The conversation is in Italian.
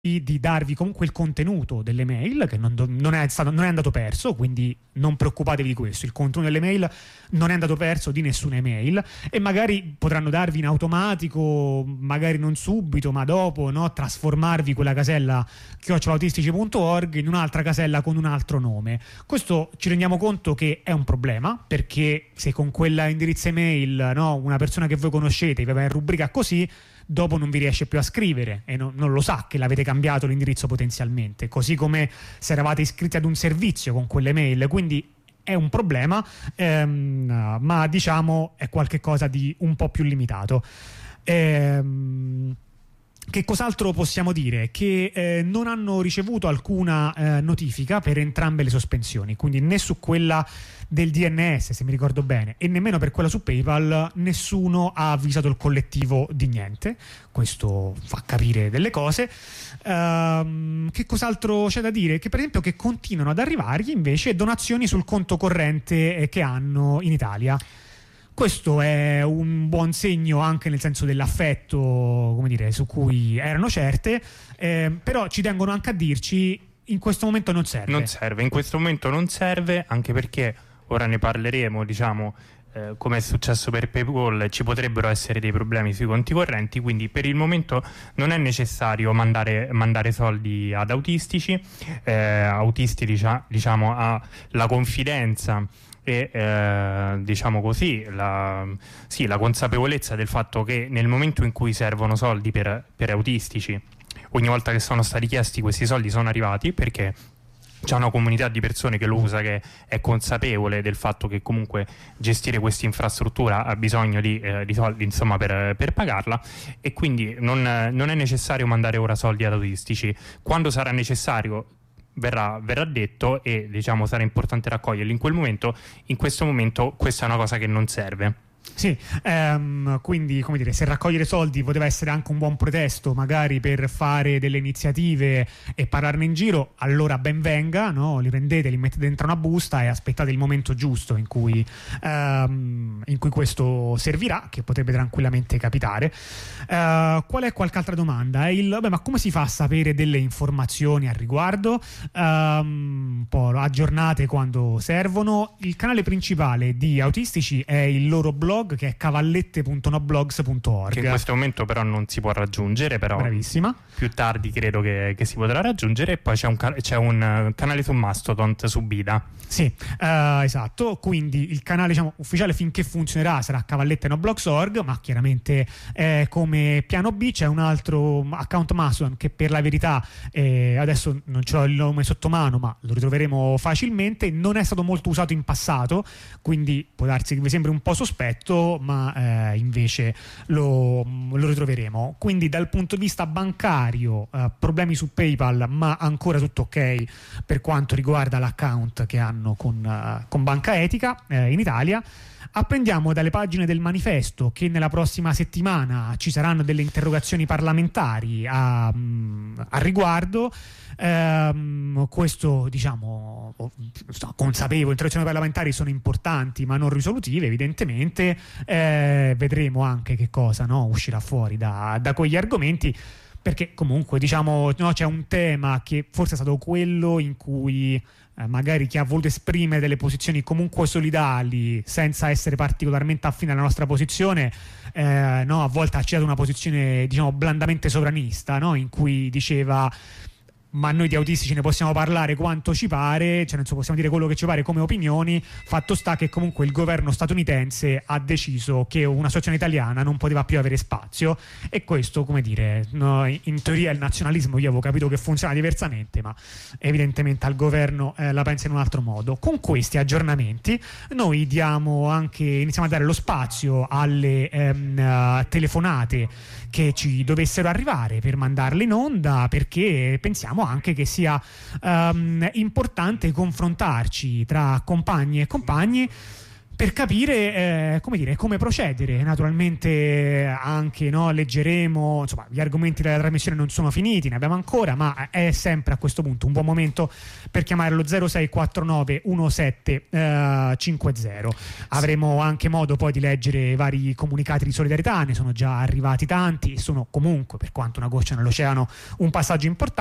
di darvi comunque il contenuto delle mail, che non è andato perso, quindi non preoccupatevi di questo. Il contenuto delle mail non è andato perso di nessuna email, e magari potranno darvi in automatico, magari non subito ma dopo, no, trasformarvi quella casella @autistici.org in un'altra casella con un altro nome. Questo ci rendiamo conto che è un problema, perché se con quella indirizzo email, no, una persona che voi conoscete vi va in rubrica così, dopo non vi riesce più a scrivere e non lo sa che l'avete cambiato l'indirizzo potenzialmente, così come se eravate iscritti ad un servizio con quelle mail. Quindi è un problema, ma diciamo è qualcosa di un po' più limitato. Che cos'altro possiamo dire? Che non hanno ricevuto alcuna notifica per entrambe le sospensioni, quindi né su quella del DNS, se mi ricordo bene, e nemmeno per quella su PayPal nessuno ha avvisato il collettivo di niente. Questo fa capire delle cose. Che cos'altro c'è da dire? Che per esempio che continuano ad arrivargli invece donazioni sul conto corrente che hanno in Italia. Questo è un buon segno anche nel senso dell'affetto, come dire, su cui erano certe, però ci tengono anche a dirci in questo momento non serve. Non serve, in questo momento non serve, anche perché ora ne parleremo, diciamo, come è successo per PayPal, ci potrebbero essere dei problemi sui conti correnti, quindi per il momento non è necessario mandare soldi ad autistici. Autisti diciamo ha la confidenza e diciamo così la consapevolezza del fatto che nel momento in cui servono soldi per autistici, ogni volta che sono stati chiesti questi soldi sono arrivati, perché c'è una comunità di persone che lo usa, che è consapevole del fatto che comunque gestire questa infrastruttura ha bisogno di soldi, insomma, per pagarla, e quindi non è necessario mandare ora soldi ad autistici. Quando sarà necessario verrà detto, e diciamo sarà importante raccoglierli in quel momento. In questo momento questa è una cosa che non serve. Sì, quindi come dire, se raccogliere soldi poteva essere anche un buon pretesto magari per fare delle iniziative e parlarne in giro, allora ben venga, no? Li prendete, li mettete dentro una busta e aspettate il momento giusto in cui questo servirà, che potrebbe tranquillamente capitare. Qual è qualche altra domanda? Ma come si fa a sapere delle informazioni al riguardo? Un po' aggiornate quando servono. Il canale principale di Autistici è il loro blog, che è cavallette.noblogs.org, che in questo momento però non si può raggiungere, però bravissima, più tardi credo che si potrà raggiungere. E poi c'è un canale su Mastodon, su Bida. Sì, esatto. Quindi il canale, diciamo, ufficiale finché funzionerà sarà cavallette.noblogs.org, ma chiaramente come piano B c'è un altro account Mastodon che per la verità adesso non ce l'ho il nome sotto mano, ma lo ritroveremo facilmente. Non è stato molto usato in passato, quindi può darsi che vi sembri un po' sospetto, ma invece lo ritroveremo. Quindi dal punto di vista bancario problemi su PayPal, ma ancora tutto ok per quanto riguarda l'account che hanno con Banca Etica in Italia. Apprendiamo dalle pagine del manifesto che nella prossima settimana ci saranno delle interrogazioni parlamentari a riguardo. Questo, diciamo, consapevole, interrogazioni parlamentari sono importanti ma non risolutive, evidentemente. Vedremo anche che cosa, no, uscirà fuori da quegli argomenti, perché comunque, diciamo, no, c'è un tema che forse è stato quello in cui magari chi ha voluto esprimere delle posizioni comunque solidali senza essere particolarmente affine alla nostra posizione, no, a volte ha citato una posizione, diciamo, blandamente sovranista, no, in cui diceva: ma noi di autistici ne possiamo parlare quanto ci pare, cioè possiamo dire quello che ci pare come opinioni. Fatto sta che comunque il governo statunitense ha deciso che una situazione italiana non poteva più avere spazio, e questo, come dire, no, in teoria il nazionalismo io avevo capito che funziona diversamente, ma evidentemente al governo la pensa in un altro modo. Con questi aggiornamenti noi iniziamo a dare lo spazio alle telefonate che ci dovessero arrivare per mandarle in onda, perché pensiamo anche che sia importante confrontarci tra compagni e compagni, per capire come procedere. Naturalmente anche leggeremo, insomma, gli argomenti della trasmissione non sono finiti, ne abbiamo ancora, ma è sempre a questo punto un buon momento per chiamare lo 0649 1750. Avremo anche modo poi di leggere vari comunicati di solidarietà, ne sono già arrivati tanti, sono comunque, per quanto una goccia nell'oceano, un passaggio importante.